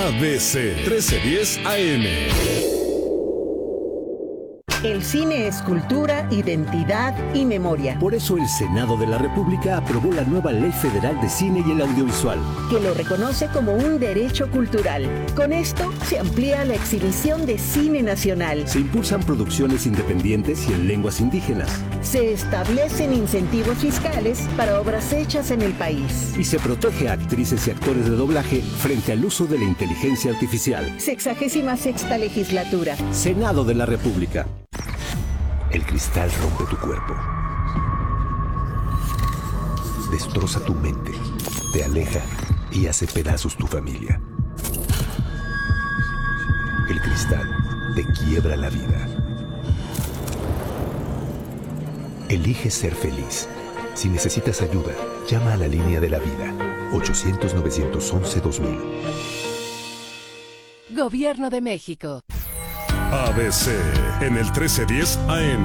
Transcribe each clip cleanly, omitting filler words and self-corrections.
ABC 1310 AM. El cine es cultura, identidad y memoria. Por eso el Senado de la República aprobó la nueva Ley Federal de Cine y el Audiovisual, que lo reconoce como un derecho cultural. Con esto se amplía la exhibición de cine nacional. Se impulsan producciones independientes y en lenguas indígenas. Se establecen incentivos fiscales para obras hechas en el país. Y se protege a actrices y actores de doblaje frente al uso de la inteligencia artificial. 66ª legislatura. Senado de la República. El cristal rompe tu cuerpo. Destroza tu mente. Te aleja y hace pedazos tu familia. El cristal te quiebra la vida. Elige ser feliz. Si necesitas ayuda, llama a la línea de la vida. 800-911-2000. Gobierno de México. ABC en el 1310 AM.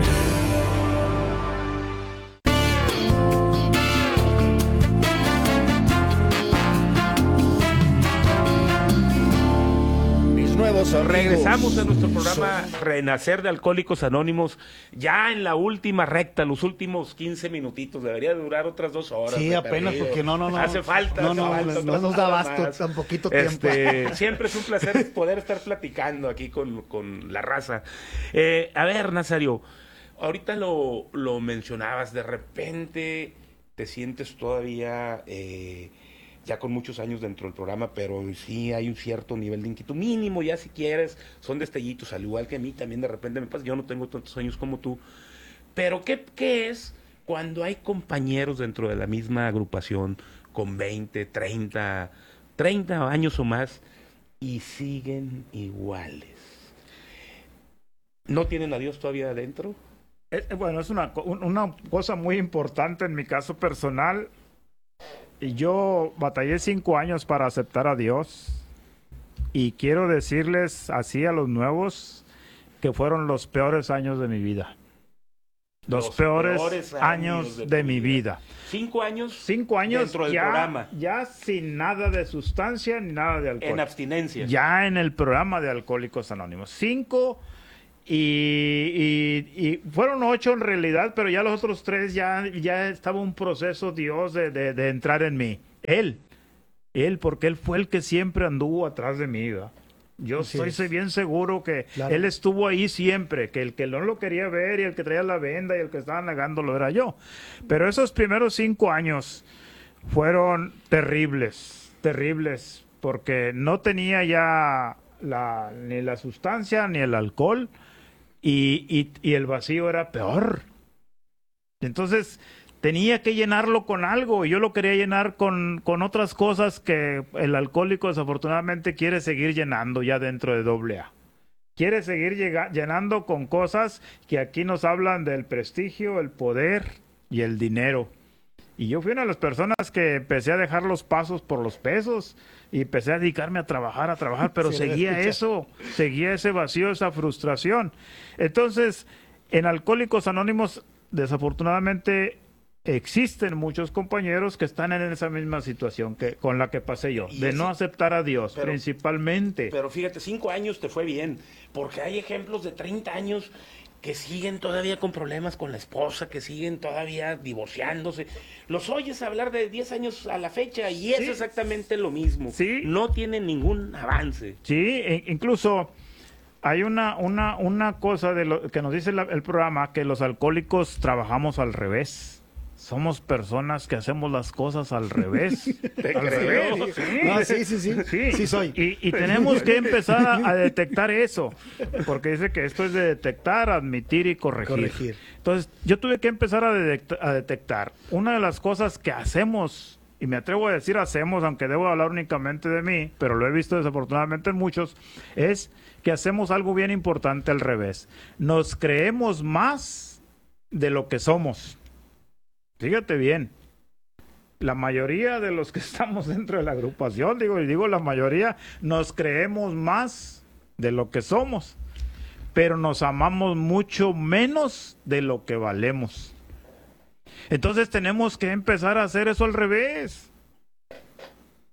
Regresamos a nuestro programa Renacer de Alcohólicos Anónimos, ya en la última recta, los últimos 15 minutitos, debería durar otras 2 horas. Sí, apenas perdido. Porque no. Hace falta. No nos da abasto tan poquito tiempo. Siempre es un placer poder estar platicando aquí con la raza. A ver, Nazario, ahorita lo mencionabas, de repente te sientes todavía... ya con muchos años dentro del programa, pero sí hay un cierto nivel de inquietud mínimo, ya si quieres, son destellitos, al igual que a mí también de repente me pasa, yo no tengo tantos años como tú, pero ¿qué es cuando hay compañeros dentro de la misma agrupación con 20, 30 años o más y siguen iguales? ¿No tienen a Dios todavía adentro? Bueno, es una cosa muy importante en mi caso personal. Y yo batallé 5 años para aceptar a Dios, y quiero decirles así a los nuevos que fueron los peores años de mi vida. Los peores años de mi vida. 5 años. 5 años dentro del programa. Ya sin nada de sustancia ni nada de alcohol. En abstinencia. Ya en el programa de Alcohólicos Anónimos. 5 y fueron 8 en realidad, pero ya los otros 3 ya estaba un proceso, Dios, de entrar en mí. Él, porque él fue el que siempre anduvo atrás de mí, ¿verdad? Yo estoy bien seguro que él estuvo ahí siempre, que el que no lo quería ver y el que traía la venda y el que estaba negándolo era yo. Pero esos primeros 5 años fueron terribles, porque no tenía ya ni la sustancia ni el alcohol, y el vacío era peor. Entonces tenía que llenarlo con algo, y yo lo quería llenar con otras cosas que el alcohólico desafortunadamente quiere seguir llenando ya dentro de AA. Quiere seguir llenando con cosas que aquí nos hablan del prestigio, el poder y el dinero. Y yo fui una de las personas que empecé a dejar los pasos por los pesos y empecé a dedicarme a trabajar, pero seguía ese vacío, esa frustración. Entonces, en Alcohólicos Anónimos, desafortunadamente, existen muchos compañeros que están en esa misma situación con la que pasé yo, de no aceptar a Dios, principalmente. Pero fíjate, 5 años te fue bien, porque hay ejemplos de 30 años que siguen todavía con problemas con la esposa, que siguen todavía divorciándose. Los oyes hablar de 10 años a la fecha y es exactamente lo mismo. Sí. No tienen ningún avance. Sí, incluso hay una cosa que nos dice el programa, que los alcohólicos trabajamos al revés. Somos personas que hacemos las cosas al revés. Al revés. Sí soy. Y tenemos que empezar a detectar eso, porque dice que esto es de detectar, admitir y corregir. Entonces, yo tuve que empezar a detectar. Una de las cosas que hacemos, y me atrevo a decir hacemos, aunque debo hablar únicamente de mí, pero lo he visto desafortunadamente en muchos, es que hacemos algo bien importante al revés. Nos creemos más de lo que somos. Fíjate bien, la mayoría de los que estamos dentro de la agrupación, digo la mayoría, nos creemos más de lo que somos, pero nos amamos mucho menos de lo que valemos. Entonces tenemos que empezar a hacer eso al revés.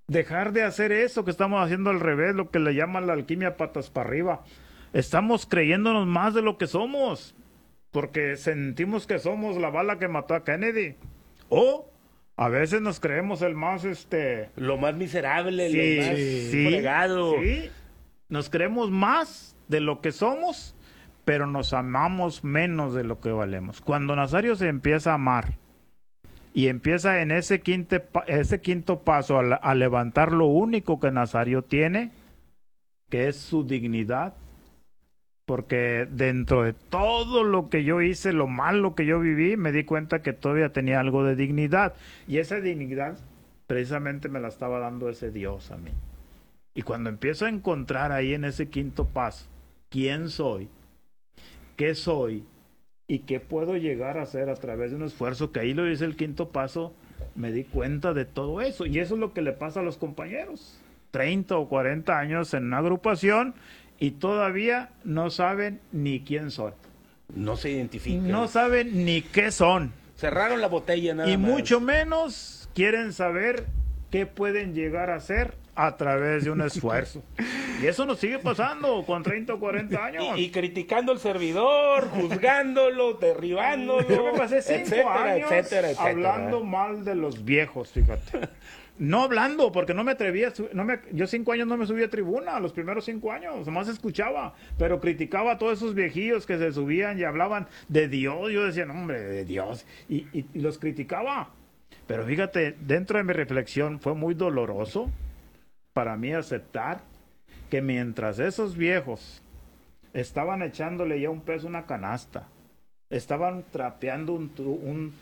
dejar de hacer eso que estamos haciendo al revés, lo que le llaman la alquimia patas para arriba. Estamos creyéndonos más de lo que somos, porque sentimos que somos la bala que mató a Kennedy. O a veces nos creemos el más lo más miserable, sí, lo más fregado. Sí, nos creemos más de lo que somos, pero nos amamos menos de lo que valemos. Cuando Nazario se empieza a amar y empieza en ese quinto paso a levantar lo único que Nazario tiene, que es su dignidad, porque dentro de todo lo que yo hice, lo malo que yo viví, me di cuenta que todavía tenía algo de dignidad, y esa dignidad precisamente me la estaba dando ese Dios a mí. Y cuando empiezo a encontrar ahí en ese quinto paso quién soy, qué soy y qué puedo llegar a hacer a través de un esfuerzo, que ahí lo dice el quinto paso, me di cuenta de todo eso. Y eso es lo que le pasa a los compañeros, 30 o 40 años en una agrupación y todavía no saben ni quién son. No se identifican. No saben ni qué son. Cerraron la botella nada y más. Y mucho menos quieren saber qué pueden llegar a hacer a través de un esfuerzo. Y eso nos sigue pasando con 30 o 40 años. Y criticando al servidor, juzgándolo, derribándolo. Yo me pasé 5 años etcétera. hablando mal de los viejos, fíjate. No hablando, porque no me atrevía. Yo 5 años no me subí a tribuna, los primeros 5 años, nomás escuchaba, pero criticaba a todos esos viejillos que se subían y hablaban de Dios. Yo decía, no, hombre, de Dios. Y los criticaba. Pero fíjate, dentro de mi reflexión fue muy doloroso para mí aceptar que mientras esos viejos estaban echándole ya un peso a una canasta, estaban trapeando un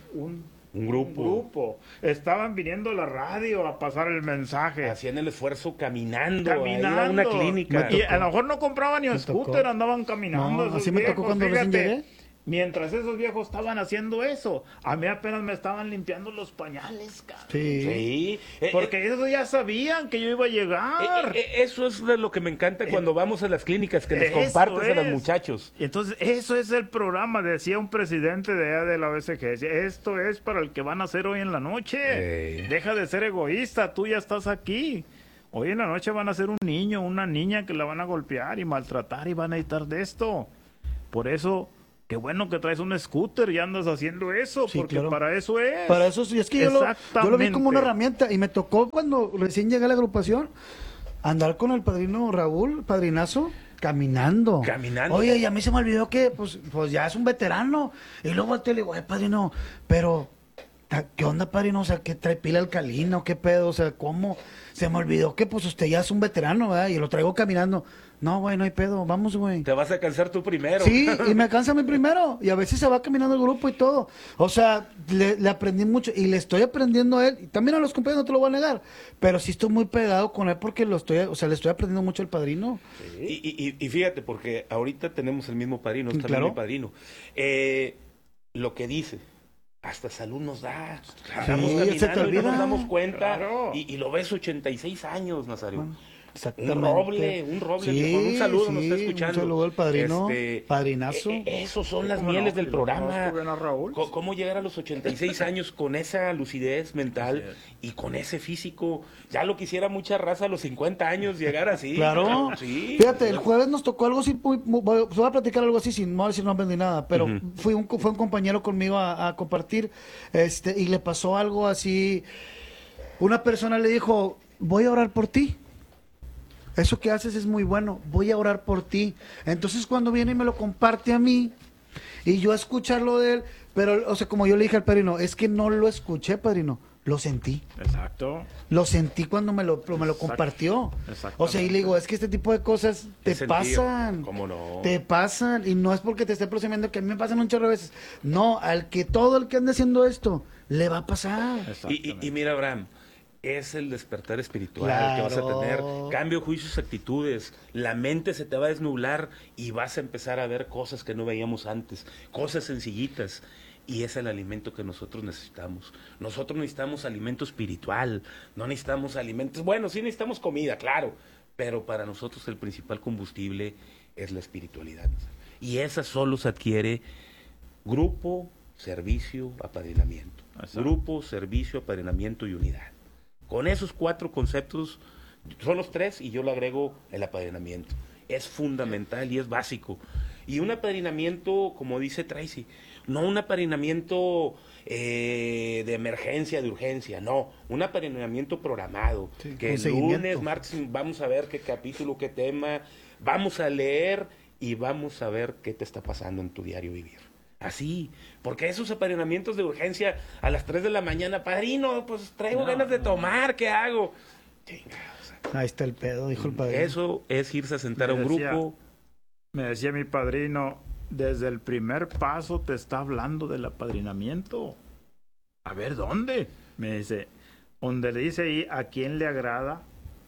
grupo, estaban viniendo a la radio a pasar el mensaje, hacían el esfuerzo caminando a ir a una clínica, y a lo mejor no compraban ni un scooter, andaban caminando. No, así me tocó cuando recién llegué. Mientras esos viejos estaban haciendo eso, a mí apenas me estaban limpiando los pañales, cabrón. Sí. Porque ellos ya sabían que yo iba a llegar. Eso es de lo que me encanta cuando vamos a las clínicas, que les compartes a los muchachos. Y entonces, eso es el programa, decía un presidente de la OSG. Esto es para el que van a hacer hoy en la noche. Deja de ser egoísta, tú ya estás aquí. Hoy en la noche van a ser un niño, una niña que la van a golpear y maltratar y van a necesitar de esto. Por eso... Qué bueno que traes un scooter y andas haciendo eso, sí, porque claro. Para eso es. Para eso sí, es que yo lo vi como una herramienta y me tocó cuando recién llegué a la agrupación andar con el padrino Raúl, padrinazo, caminando. Oye, y a mí se me olvidó que pues ya es un veterano. Y luego te le digo, padrino, pero ¿qué onda, padrino? O sea, ¿qué trae pila alcalina o qué pedo? O sea, ¿cómo? Se me olvidó que pues usted ya es un veterano, ¿verdad? Y lo traigo caminando. No, güey, no hay pedo, vamos, güey. Te vas a cansar tú primero. Sí, y me cansa a mí primero. Y a veces se va caminando el grupo y todo. O sea, le aprendí mucho y le estoy aprendiendo a él. Y también a los compañeros, no te lo voy a negar. Pero sí estoy muy pegado con él porque le estoy aprendiendo mucho al padrino. Sí. Y fíjate, porque ahorita tenemos el mismo padrino, está claro. Mi padrino. Lo que dice, hasta salud nos da. Claro. Sí, se te olvida. Y no nos damos cuenta. Claro. Y lo ves 86 años, Nazario. Bueno. Un roble, sí, un saludo, sí, nos está escuchando. Un saludo al padrino, padrinazo. Esos son las mieles del programa. Raúl? ¿Cómo llegar a los 86 años con esa lucidez mental y con ese físico? Ya lo quisiera mucha raza a los 50 años llegar así. Claro. Sí. Fíjate, el jueves nos tocó algo así, voy a platicar algo así sin no decir nombres ni nada, pero fue un compañero conmigo a compartir, y le pasó algo así. Una persona le dijo, voy a orar por ti. Eso que haces es muy bueno, voy a orar por ti. Entonces cuando viene y me lo comparte a mí, y yo a escucharlo de él, pero, o sea, como yo le dije al padrino, es que no lo escuché, padrino, lo sentí. Exacto. Lo sentí cuando me lo compartió. O sea, y le digo, es que este tipo de cosas te pasan. ¿Cómo no? Te pasan, y no es porque te esté presumiendo, que a mí me pasan un chorro de veces. No, todo el que ande haciendo esto, le va a pasar. Y mira, Abraham, es el despertar espiritual claro. que vas a tener, cambio, juicios, actitudes, la mente se te va a desnublar y vas a empezar a ver cosas que no veíamos antes, cosas sencillitas, y es el alimento que nosotros necesitamos. Nosotros necesitamos alimento espiritual, no necesitamos alimentos, bueno, sí necesitamos comida, claro, pero para nosotros el principal combustible es la espiritualidad, y esa solo se adquiere grupo, servicio, apadrinamiento. Grupo, servicio, apadrinamiento y unidad. Con esos 4 conceptos, son los 3 y yo le agrego el apadrinamiento. Es fundamental y es básico. Y un apadrinamiento, como dice Tracy, no un apadrinamiento de emergencia, de urgencia, no, un apadrinamiento programado, Sí, que con el seguimiento. lunes, martes, vamos a ver qué capítulo, qué tema, vamos a leer y vamos a ver qué te está pasando en tu diario vivir. Así, porque esos apadrinamientos de urgencia a las 3 de la mañana, padrino, pues traigo ganas de tomar, ¿qué hago? Chingados. Ahí está el pedo, dijo el padre. Eso es irse a sentar a un grupo. Me decía mi padrino, desde el primer paso te está hablando del apadrinamiento. A ver, ¿dónde? Me dice, donde le dice ahí a quién le agrada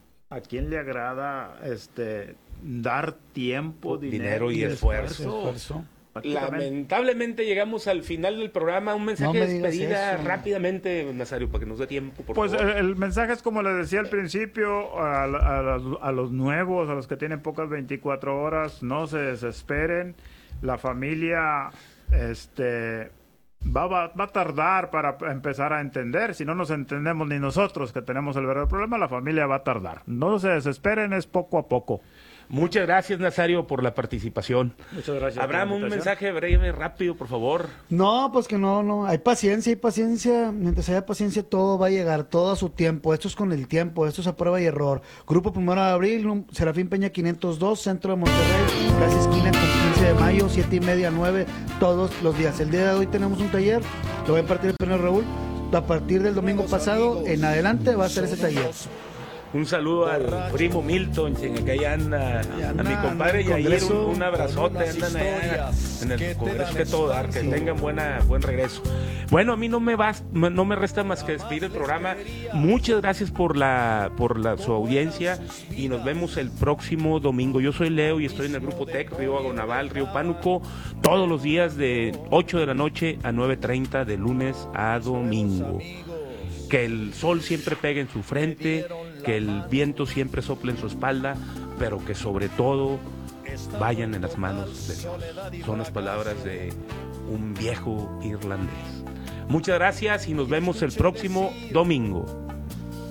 dar tiempo, Dinero y esfuerzo. Prácticamente. Lamentablemente llegamos al final del programa. Un mensaje No me de digas despedida eso. rápidamente, Nazario, para que nos dé tiempo, por Pues favor. el mensaje es como les decía al principio, a los nuevos, a los que tienen pocas 24 horas, no se desesperen. La familia va a tardar para empezar a entender. Si no nos entendemos ni nosotros que tenemos el verdadero problema, la familia va a tardar. No se desesperen, es poco a poco. Muchas gracias, Nazario, por la participación. Muchas gracias. Abraham, por la un invitación. mensaje breve, rápido, por favor. No, pues que no. Hay paciencia. Mientras haya paciencia, todo va a llegar, todo a su tiempo. Esto es con el tiempo, esto es a prueba y error. Grupo 1 de Abril, Serafín Peña 502, Centro de Monterrey, casi esquina con 15 de mayo, 7:30 a 9, todos los días. El día de hoy tenemos un taller, lo voy a impartir el premio Raúl. A partir del domingo pasado en adelante va a ser ese taller. Un saludo al primo Milton, que allá anda, a mi compadre en el Yair, Congreso. un abrazote, andan allá en el Congreso que todo dar, que tengan buen regreso. Bueno, a mí no me resta más que despedir el programa. Muchas gracias por su audiencia y nos vemos el próximo domingo. Yo soy Leo y estoy en el Grupo TEC, Río Agonaval, Río Pánuco, todos los días de 8 de la noche a 9:30 de lunes a domingo. Que el sol siempre pegue en su frente, que el viento siempre sople en su espalda, pero que sobre todo vayan en las manos de Dios. Son las palabras de un viejo irlandés. Muchas gracias y nos vemos el próximo domingo.